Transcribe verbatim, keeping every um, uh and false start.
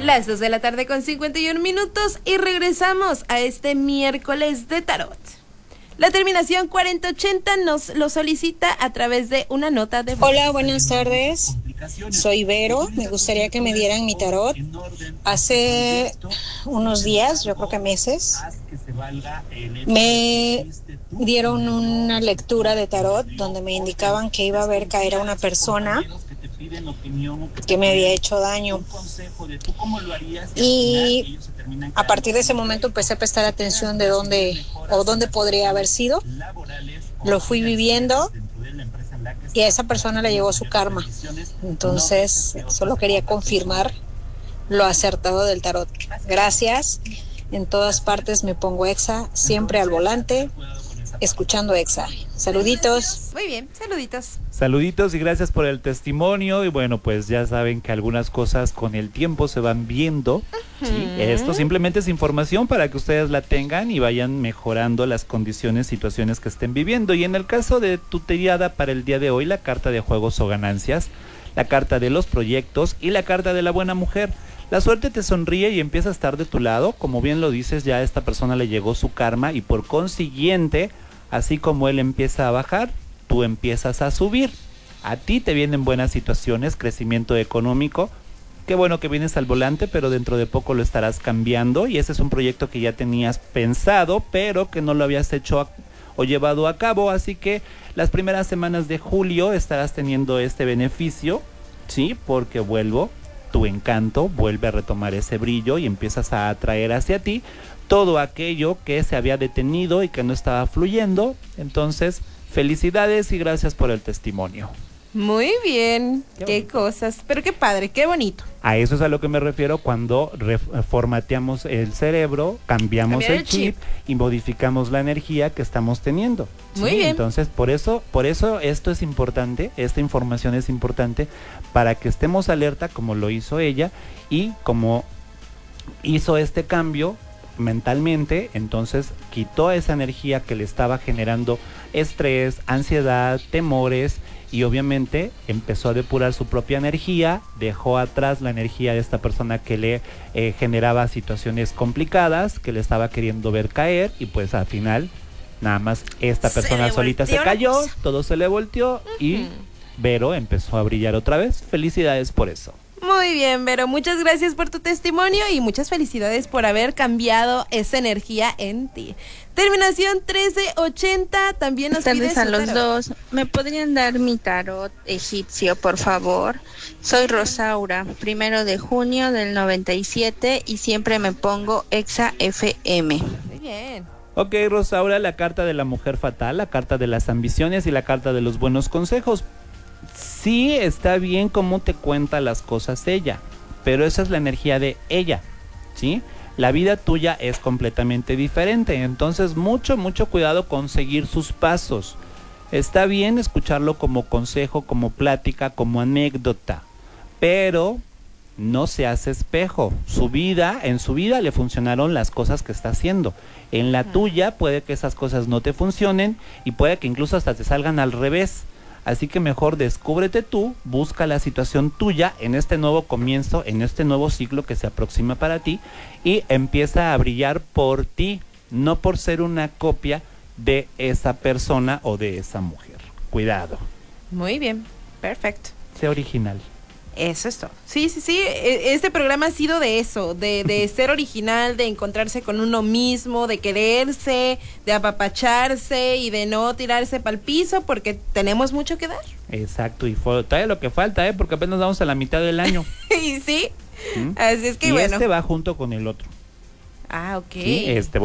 Las dos de la tarde con cincuenta y un minutos y regresamos a este miércoles de tarot. La terminación cuarenta ochenta nos lo solicita a través de una nota de voz. Hola, buenas tardes. Soy Vero. Me gustaría que me dieran mi tarot. Hace unos días, yo creo que meses, me dieron una lectura de tarot donde me indicaban que iba a ver caer a una persona que me había hecho daño. Y a partir de ese momento empecé a prestar atención de dónde o dónde podría haber sido. Lo fui viviendo y a esa persona le llegó su karma. Entonces, solo quería confirmar lo acertado del tarot. Gracias. En todas partes me pongo Exa, siempre al volante, escuchando Exa. Saluditos. Muy bien, saluditos. Saluditos y gracias por el testimonio. Y bueno, pues ya saben que algunas cosas con el tiempo se van viendo. Uh-huh. ¿Sí? Esto simplemente es información para que ustedes la tengan y vayan mejorando las condiciones, situaciones que estén viviendo. Y en el caso de tu tirada para el día de hoy, la carta de juegos o ganancias, la carta de los proyectos y la carta de la buena mujer. La suerte te sonríe y empieza a estar de tu lado. Como bien lo dices, ya a esta persona le llegó su karma y por consiguiente, así como él empieza a bajar, tú empiezas a subir. A ti te vienen buenas situaciones, crecimiento económico. Qué bueno que vienes al volante, pero dentro de poco lo estarás cambiando. Y ese es un proyecto que ya tenías pensado, pero que no lo habías hecho a, o llevado a cabo. Así que las primeras semanas de julio estarás teniendo este beneficio, ¿sí? Porque vuelvo, tu encanto vuelve a retomar ese brillo y empiezas a atraer hacia ti todo aquello que se había detenido y que no estaba fluyendo. Entonces, felicidades y gracias por el testimonio. Muy bien, qué, qué cosas, pero qué padre, qué bonito. A eso es a lo que me refiero cuando reformateamos el cerebro, cambiamos Cambiar el, el chip, chip y modificamos la energía que estamos teniendo. Muy ¿sí? bien. Entonces, por eso, por eso esto es importante, esta información es importante para que estemos alerta como lo hizo ella y como hizo este cambio mentalmente. Entonces quitó esa energía que le estaba generando estrés, ansiedad, temores y obviamente empezó a depurar su propia energía, dejó atrás la energía de esta persona que le eh, generaba situaciones complicadas, que le estaba queriendo ver caer y pues al final nada más esta persona se solita se cayó, todo se le volteó uh-huh. y Vero empezó a brillar otra vez. Felicidades por eso. Muy bien, Vero, muchas gracias por tu testimonio y muchas felicidades por haber cambiado esa energía en ti. Terminación trece ochenta, también nos pides a los dos. ¿Me podrían dar mi tarot egipcio, por favor? Soy Rosaura, primero de junio del noventa y siete y siempre me pongo Exa F M. Muy bien. Ok, Rosaura, la carta de la mujer fatal, la carta de las ambiciones y la carta de los buenos consejos. Sí, está bien cómo te cuenta las cosas ella, pero esa es la energía de ella, ¿sí? La vida tuya es completamente diferente, entonces mucho, mucho cuidado con seguir sus pasos. Está bien escucharlo como consejo, como plática, como anécdota, pero no se hace espejo. Su vida, en su vida le funcionaron las cosas que está haciendo. En la tuya puede que esas cosas no te funcionen y puede que incluso hasta te salgan al revés. Así que mejor descúbrete tú, busca la situación tuya en este nuevo comienzo, en este nuevo ciclo que se aproxima para ti y empieza a brillar por ti, no por ser una copia de esa persona o de esa mujer. Cuidado. Muy bien, perfecto. Sé original. Eso es todo. Sí, sí, sí. Este programa ha sido de eso, de, de ser original, de encontrarse con uno mismo, de quererse, de apapacharse y de no tirarse para el piso porque tenemos mucho que dar. Exacto, y fue, todavía lo que falta, ¿eh? Porque apenas vamos a la mitad del año. Y sí, ¿Mm? así es que y bueno. Este va junto con el otro. Ah, ok. Sí, este